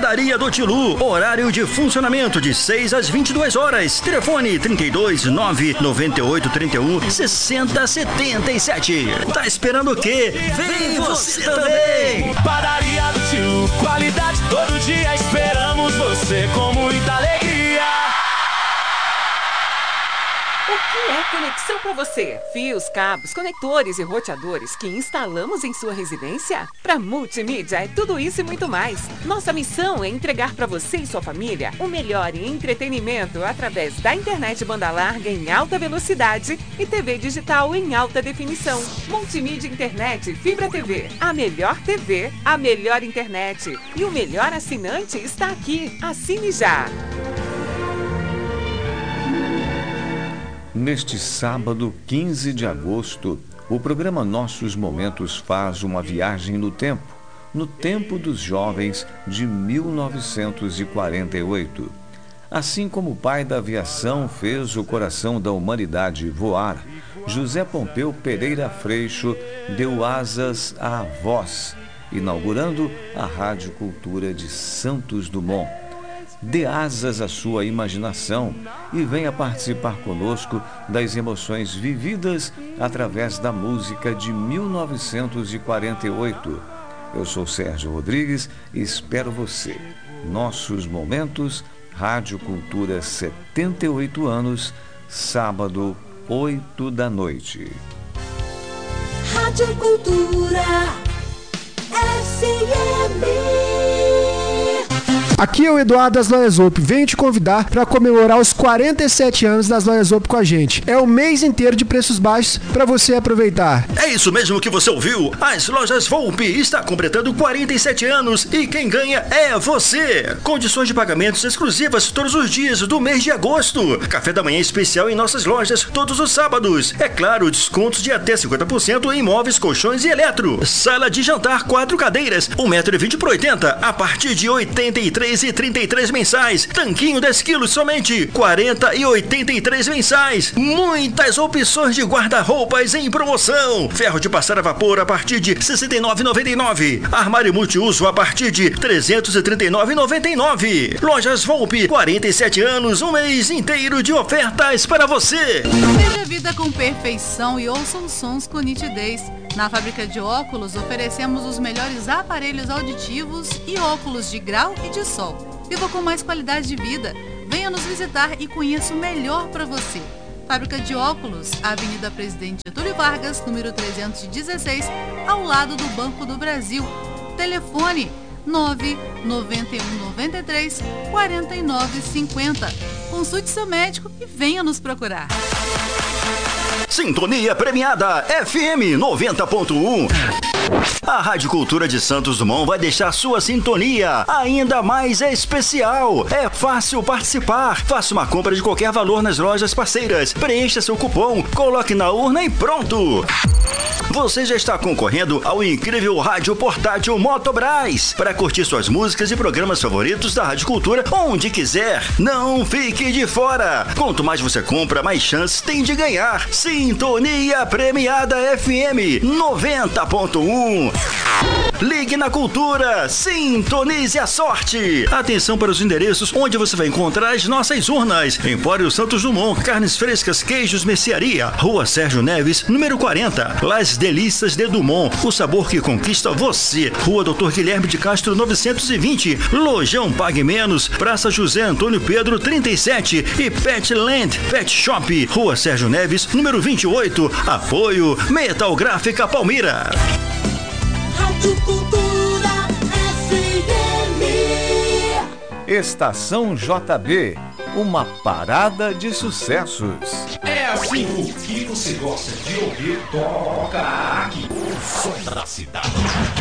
Padaria do Tilu, horário de funcionamento de 6 às 22 horas. Telefone 32 998 31 60 77. Tá esperando o quê? Vem você também! Padaria do Tilu, qualidade todo dia, esperamos você com muita alegria. O que é conexão para você? Fios, cabos, conectores e roteadores que instalamos em sua residência? Para Multimídia é tudo isso e muito mais. Nossa missão é entregar para você e sua família o melhor em entretenimento através da internet banda larga em alta velocidade e TV digital em alta definição. Multimídia Internet Fibra TV. A melhor internet. E o melhor assinante está aqui. Assine já! Neste sábado, 15 de agosto, o programa Nossos Momentos faz uma viagem no tempo dos jovens de 1948. Assim como o pai da aviação fez o coração da humanidade voar, José Pompeu Pereira Freixo deu asas à voz, inaugurando a Rádio Cultura de Santos Dumont. Dê asas à sua imaginação e venha participar conosco das emoções vividas através da música de 1948. Eu sou Sérgio Rodrigues e espero você. Nossos Momentos, Rádio Cultura 78 anos, sábado, 8 da noite. Rádio Cultura FM. Aqui é o Eduardo das Lojas Op. Venho te convidar para comemorar os 47 anos das Lojas Op com a gente. É o mês inteiro de preços baixos para você aproveitar. É isso mesmo que você ouviu. As Lojas Volpe está completando 47 anos e quem ganha é você. Condições de pagamentos exclusivas todos os dias do mês de agosto. Café da manhã especial em nossas lojas todos os sábados. É claro, descontos de até 50% em móveis, colchões e eletro. Sala de jantar 4 cadeiras, 1,20 m por 80, a partir de 83,33 mensais. Tanquinho 10 quilos somente 40,83 mensais. Muitas opções de guarda-roupas em promoção. Ferro de passar a vapor a partir de 69,99. Armário multiuso a partir de 339,99. Lojas Volpe, 47 anos, um mês inteiro de ofertas para você. Veja a vida com perfeição e ouça os sons com nitidez. Na fábrica de óculos, oferecemos os melhores aparelhos auditivos e óculos de grau e de sol. Viva com mais qualidade de vida. Venha nos visitar e conheça o melhor para você. Fábrica de óculos, Avenida Presidente Getúlio Vargas, número 316, ao lado do Banco do Brasil. Telefone 99193 4950. Consulte seu médico e venha nos procurar. Sintonia premiada FM 90.1. A Rádio Cultura de Santos Dumont vai deixar sua sintonia ainda mais especial. É fácil participar. Faça uma compra de qualquer valor nas lojas parceiras. Preencha seu cupom, coloque na urna e pronto. Você já está concorrendo ao incrível rádio portátil Motobras para curtir suas músicas e programas favoritos da Rádio Cultura onde quiser. Não fique de fora. Quanto mais você compra, mais chances tem de ganhar. Sintonia premiada FM 90.1. Ligue na Cultura, sintonize a sorte. Atenção para os endereços onde você vai encontrar as nossas urnas. Empório Santos Dumont, carnes frescas, queijos, mercearia. Rua Sérgio Neves, número 40. Las Delícias de Dumont, o sabor que conquista você. Rua Doutor Guilherme de Castro 920. Lojão Pague Menos, Praça José Antônio Pedro 37 e Petland Pet Shop, Rua Sérgio Neves, número 28. Apoio Metal Gráfica Palmira. Rádio Cultura FM. Estação JB, uma parada de sucessos. É assim, o que você gosta de ouvir, toca aqui. O som da cidade.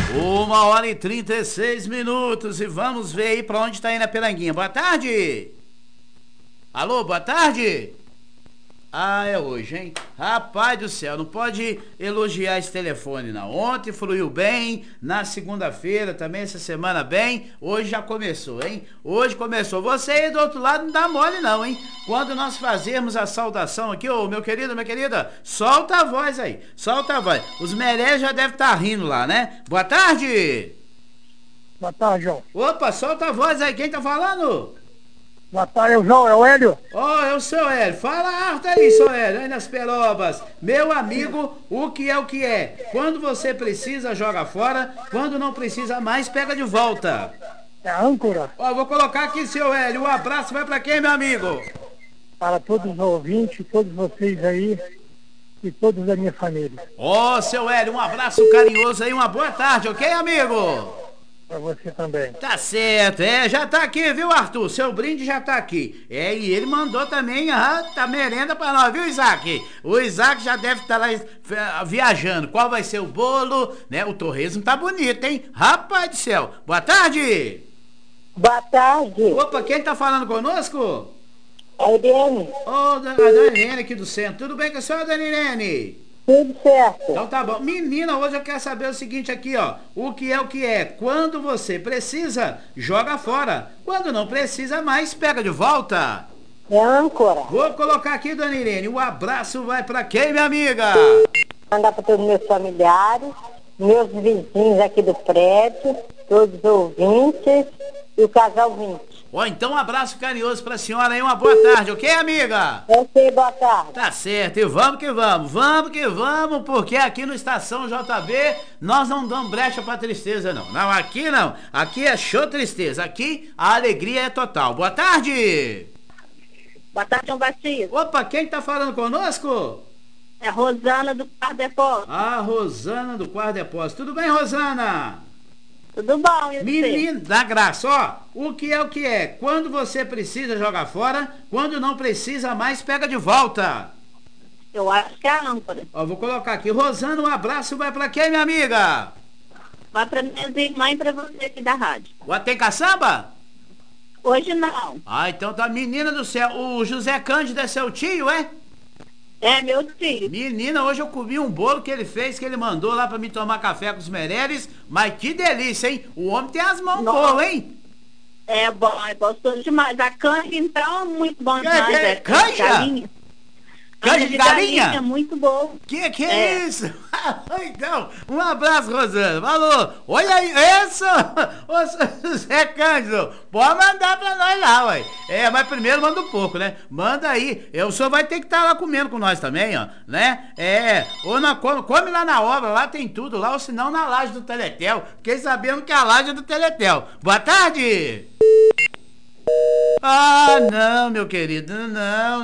1h36 e vamos ver aí pra onde tá indo a Pelanguinha. Boa tarde. Alô, boa tarde. Ah, é hoje, hein? Rapaz do céu, não pode elogiar esse telefone, não. Ontem fluiu bem, na segunda-feira também, essa semana bem. Hoje já começou, hein? Hoje começou. Você aí do outro lado não dá mole, não, hein? Quando nós fazermos a saudação aqui, ô, meu querido, minha querida, solta a voz aí, solta a voz. Os merés já devem estar rindo lá, né? Boa tarde! Boa tarde, João. Opa, solta a voz aí, quem tá falando? Boa tarde, João, é o Hélio. É o seu Hélio. Fala alto aí, seu Hélio, aí nas perobas. Meu amigo, o que é? Quando você precisa, joga fora. Quando não precisa mais, pega de volta. É a âncora. Vou colocar aqui, seu Hélio. Um abraço vai pra quem, meu amigo? Para todos os ouvintes, todos vocês aí e todos da minha família. Seu Hélio, um abraço carinhoso aí, uma boa tarde, ok, amigo? Pra você também. Tá certo, já tá aqui, viu, Arthur? Seu brinde já tá aqui. E ele mandou também tá merenda pra nós, viu, Isaac? O Isaac já deve estar lá viajando. Qual vai ser o bolo, né? O torresmo tá bonito, hein? Rapaz do céu. Boa tarde. Boa tarde. Opa, quem tá falando conosco? A Irene. A Dona Irene aqui do centro. Tudo bem com a senhora, Dona Irene? Tudo certo. Então tá bom. Menina, hoje eu quero saber o seguinte aqui, ó. O que é? Quando você precisa, joga fora. Quando não precisa mais, pega de volta. É âncora. Vou colocar aqui, Dona Irene. O abraço vai pra quem, minha amiga? Mandar pra todos os meus familiares, meus vizinhos aqui do prédio, todos os ouvintes e o casal 20. Então um abraço carinhoso pra senhora aí, uma boa tarde, ok, amiga? Ok, boa tarde. Tá certo, e vamos que vamos, porque aqui no Estação JB nós não damos brecha pra tristeza, não. Não, aqui é show tristeza, aqui a alegria é total. Boa tarde! Boa tarde, João Batista. Opa, quem tá falando conosco? É a Rosana do Quarto Depósito. Rosana do Quarto Depósito. Tudo bem, Rosana? Tudo bom, e menina da graça, o que é? Quando você precisa, joga fora. Quando não precisa mais, pega de volta. Eu acho que é a âncora. Vou colocar aqui. Rosana, um abraço vai pra quem, minha amiga? Vai pra minhas irmãs e pra você aqui da rádio. Tem caçamba? Hoje não. Então tá, menina do céu. O José Cândido é seu tio, é? É, meu tio. Menina, hoje eu comi um bolo que ele fez, que ele mandou lá pra me tomar café com os Meirelles. Mas que delícia, hein? O homem tem as mãos boas, hein? É bom, é gostoso demais. A canja, então, é muito bom demais. Canja? Canja de galinha? É muito bom. Que é isso? Então, um abraço, Rosana. Falou. Olha aí, isso! Ô, Zé Cândido, pode mandar pra nós lá, ué. Mas primeiro manda um pouco, né? Manda aí. O senhor vai ter que estar lá comendo com nós também, ó, né? Ou come lá na obra, lá tem tudo lá, ou senão na laje do Teletel. Fiquei sabendo que a laje é do Teletel. Boa tarde! Não, meu querido, não,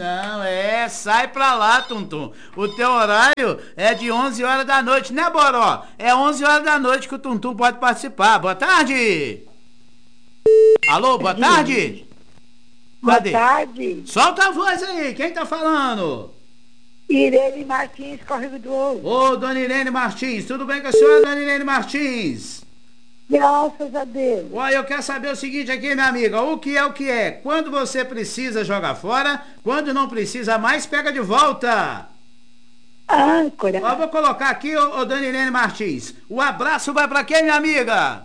sai pra lá, Tuntum. O teu horário é de 11 horas da noite, né, Boró? É 11 horas da noite que o Tuntum pode participar. Boa tarde! Alô, boa tarde? Cadê? Boa tarde. Solta a voz aí, quem tá falando? Irene Martins, Córrego do Ouro. Dona Irene Martins, tudo bem com a senhora, Dona Irene Martins? Graças a Deus. Eu quero saber o seguinte aqui, minha amiga. O que é? Quando você precisa, joga fora. Quando não precisa mais, pega de volta. Âncora. Vou colocar aqui, Dona Irene Martins. O abraço vai pra quem, minha amiga?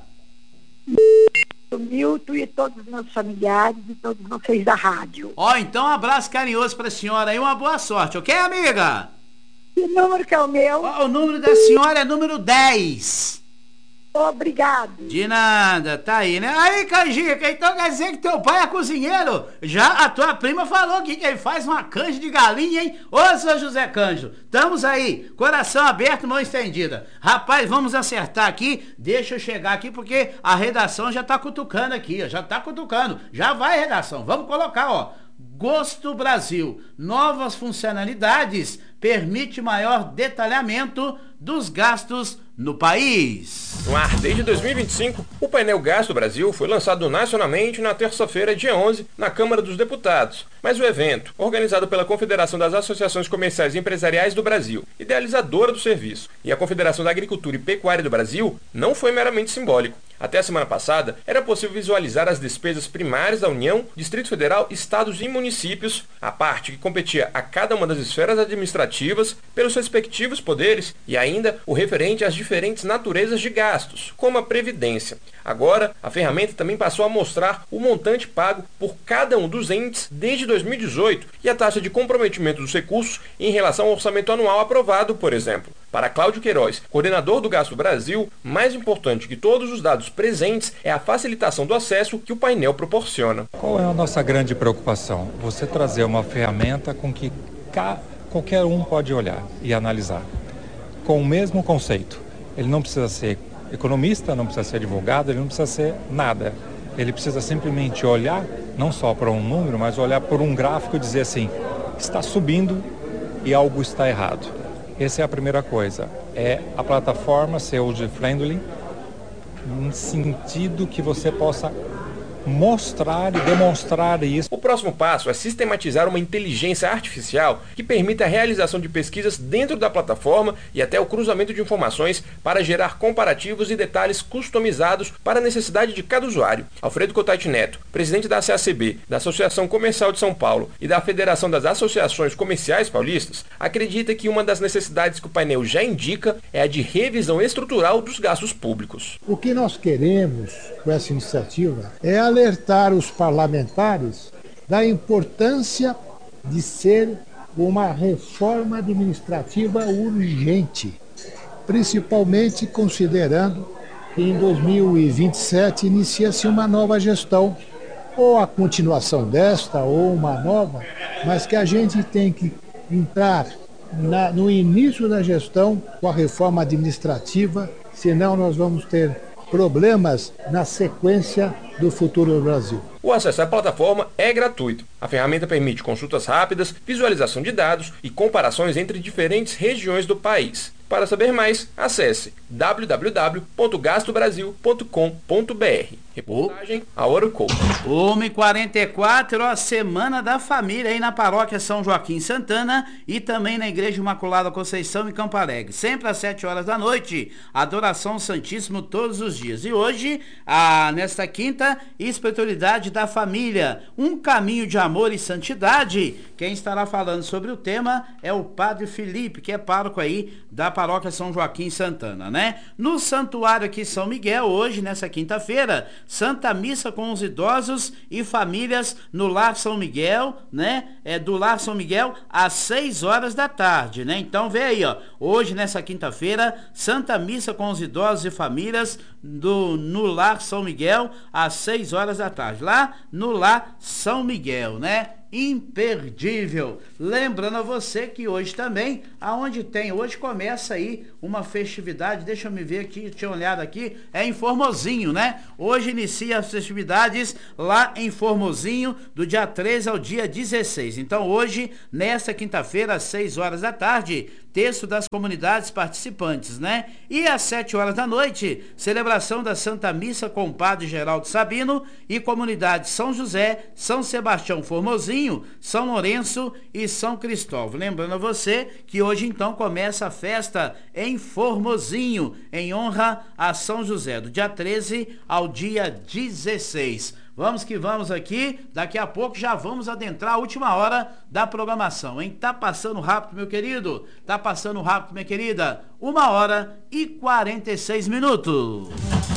O Milton e todos os meus familiares e todos vocês da rádio. Então um abraço carinhoso pra senhora e uma boa sorte, ok, amiga? Que número que é o meu? O número da senhora é número 10. Obrigado. De nada, tá aí, né? Aí, Canjica, então quer dizer que teu pai é cozinheiro? Já a tua prima falou aqui que ele faz uma canja de galinha, hein? Ô, seu José Cândido, estamos aí, coração aberto, mão estendida. Rapaz, vamos acertar aqui, deixa eu chegar aqui porque a redação já tá cutucando aqui, ó, já tá cutucando. Já vai, redação, vamos colocar, ó. Gosto Brasil, novas funcionalidades, permite maior detalhamento dos gastos no país. No ar desde 2025, o painel Gasto Brasil foi lançado nacionalmente na terça-feira, dia 11, na Câmara dos Deputados. Mas o evento, organizado pela Confederação das Associações Comerciais e Empresariais do Brasil, idealizadora do serviço, e a Confederação da Agricultura e Pecuária do Brasil, não foi meramente simbólico. Até a semana passada, era possível visualizar as despesas primárias da União, Distrito Federal, Estados e municípios, a parte que competia a cada uma das esferas administrativas, pelos respectivos poderes, e ainda o referente às diferentes naturezas de gastos, como a Previdência. Agora, a ferramenta também passou a mostrar o montante pago por cada um dos entes desde 2018 e a taxa de comprometimento dos recursos em relação ao orçamento anual aprovado, por exemplo. Para Cláudio Queiroz, coordenador do Gasto Brasil, mais importante que todos os dados presentes é a facilitação do acesso que o painel proporciona. Qual é a nossa grande preocupação? Você trazer uma ferramenta com que qualquer um pode olhar e analisar, com o mesmo conceito. Ele não precisa ser economista, não precisa ser advogado, ele não precisa ser nada. Ele precisa simplesmente olhar, não só para um número, mas olhar por um gráfico e dizer assim, está subindo e algo está errado. Essa é a primeira coisa. É a plataforma ser user-friendly, no sentido que você possa mostrar e demonstrar isso. O próximo passo é sistematizar uma inteligência artificial que permita a realização de pesquisas dentro da plataforma e até o cruzamento de informações para gerar comparativos e detalhes customizados para a necessidade de cada usuário. Alfredo Cotati Neto, presidente da ACACB, da Associação Comercial de São Paulo e da Federação das Associações Comerciais Paulistas, acredita que uma das necessidades que o painel já indica é a de revisão estrutural dos gastos públicos. O que nós queremos com essa iniciativa é alertar os parlamentares da importância de ser uma reforma administrativa urgente, principalmente considerando que em 2027 inicia-se uma nova gestão, ou a continuação desta, ou uma nova, mas que a gente tem que entrar no início da gestão com a reforma administrativa, senão nós vamos ter problemas na sequência do futuro do Brasil. O acesso à plataforma é gratuito. A ferramenta permite consultas rápidas, visualização de dados e comparações entre diferentes regiões do país. Para saber mais, acesse www.gastobrasil.com.br. Reportagem a Orocou. 1h44, a Semana da Família aí na Paróquia São Joaquim Santana e também na Igreja Imaculada Conceição em Campo Alegre. Sempre às 7 horas da noite, adoração ao Santíssimo todos os dias. E hoje, nesta quinta, espiritualidade da família, um caminho de amor e santidade. Quem estará falando sobre o tema é o Padre Felipe, que é pároco aí da Paróquia São Joaquim Santana, né? No Santuário aqui São Miguel, hoje, nessa quinta-feira, Santa Missa com os idosos e famílias no Lar São Miguel, né? Do Lar São Miguel às 6 horas da tarde, né? Então vê aí, ó, hoje nessa quinta-feira, Santa Missa com os idosos e famílias no Lar São Miguel às 6 horas da tarde, lá no Lar São Miguel, né? Imperdível. Lembrando a você que hoje também, hoje começa aí uma festividade, deixa eu me ver aqui, tinha olhado aqui, é em Formosinho, né? Hoje inicia as festividades lá em Formosinho, do dia 13 ao dia 16. Então hoje, nesta quinta-feira, às 6 horas da tarde, texto das comunidades participantes, né? E às 7 horas da noite, celebração da Santa Missa com o Padre Geraldo Sabino e comunidades São José, São Sebastião Formosinho, São Lourenço e São Cristóvão. Lembrando a você que hoje então começa a festa em Formosinho, em honra a São José, do dia 13 ao dia 16. Vamos que vamos aqui, daqui a pouco já vamos adentrar a última hora da programação, hein? Tá passando rápido, meu querido? Tá passando rápido, minha querida? 1h46.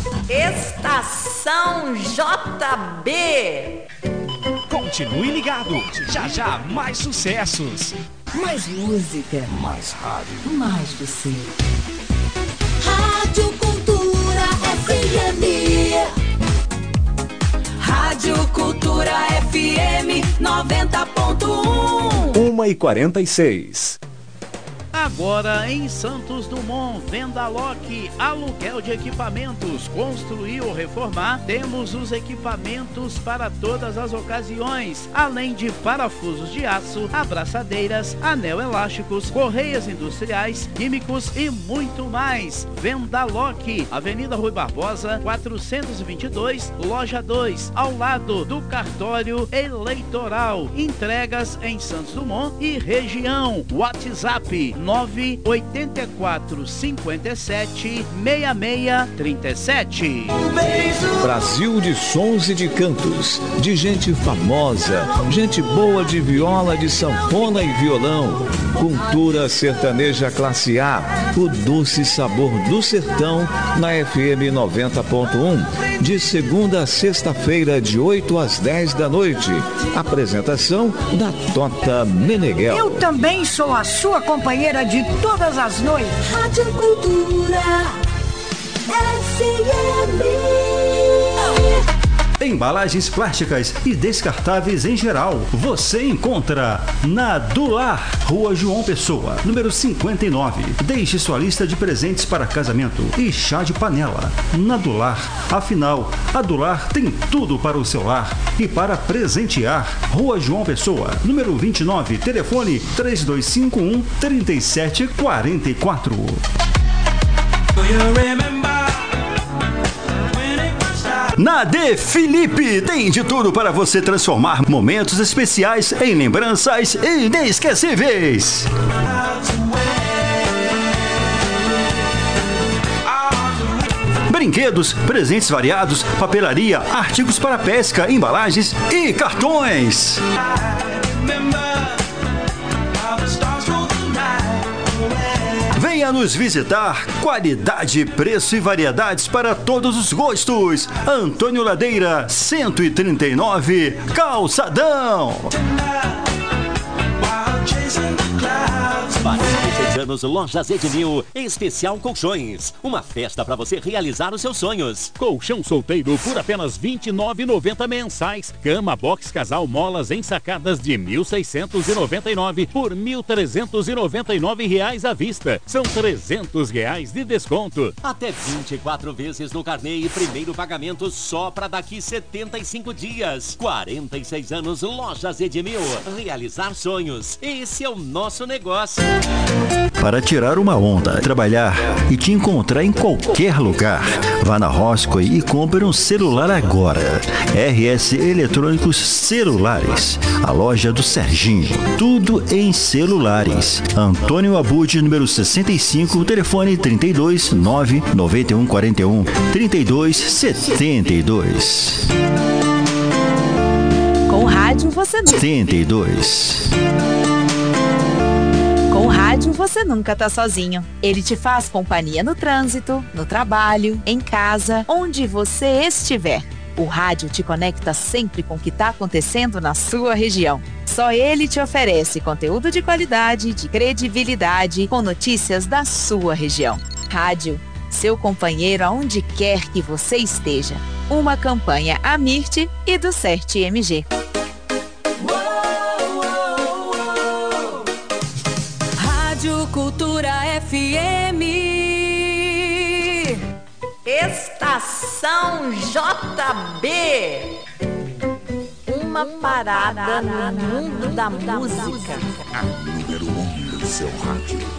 Estação JB. Continue ligado, já já mais sucessos. Mais música. Mais rádio. Mais você. Rádio Cultura FM. Rádio Cultura FM 90.1. 1h46. Agora em Santos Dumont, Vendaloc, aluguel de equipamentos, construir ou reformar, temos os equipamentos para todas as ocasiões, além de parafusos de aço, abraçadeiras, anel elásticos, correias industriais, químicos e muito mais. Vendaloc, Avenida Rui Barbosa, 422, Loja 2, ao lado do cartório eleitoral. Entregas em Santos Dumont e região. WhatsApp 984 57 6637. Brasil de sons e de cantos, de gente famosa, gente boa de viola, de sanfona e violão. Cultura sertaneja classe A, o doce sabor do sertão na FM 90.1, de segunda a sexta-feira de 8 às 10 da noite. Apresentação da Tota Meneghel. Eu também sou a sua companheira terça-feira de todas as noites. Rádio Cultura FM. Embalagens plásticas e descartáveis em geral, você encontra na Dular, Rua João Pessoa, número 59. Deixe sua lista de presentes para casamento e chá de panela. Na Dular, afinal, a Dular tem tudo para o seu lar e para presentear. Rua João Pessoa, número 29, telefone 3251-3744. Na De Felipe tem de tudo para você transformar momentos especiais em lembranças inesquecíveis. Brinquedos, presentes variados, papelaria, artigos para pesca, embalagens e cartões. Venha nos visitar. Qualidade, preço e variedades para todos os gostos. Antônio Ladeira, 139, Calçadão. Para 16 anos, Lojas Edmil, especial colchões. Uma festa para você realizar os seus sonhos. Colchão solteiro por apenas R$ 29,90 mensais. Cama box casal molas ensacadas de R$ 1.699 por R$ 1.399 à vista. São R$ 300 de desconto. Até 24 vezes no carnê e primeiro pagamento só para daqui 75 dias. 46 anos, Lojas Edmil. Realizar sonhos. Esse é o nosso negócio. Para tirar uma onda, trabalhar e te encontrar em qualquer lugar, vá na Roscoe e compre um celular agora. RS Eletrônicos Celulares, a loja do Serginho. Tudo em celulares. Antônio Abud, número 65, telefone 32 991 41 32 72. Com rádio você nunca. 72. Com rádio você nunca tá sozinho. Ele te faz companhia no trânsito, no trabalho, em casa, onde você estiver. O rádio te conecta sempre com o que está acontecendo na sua região. Só ele te oferece conteúdo de qualidade, de credibilidade, com notícias da sua região. Rádio, seu companheiro aonde quer que você esteja. Uma campanha Amirte e do CERT-MG. Rádio Cultura FM. Estação JB. Uma parada no mundo da música. A número 1 do seu rádio.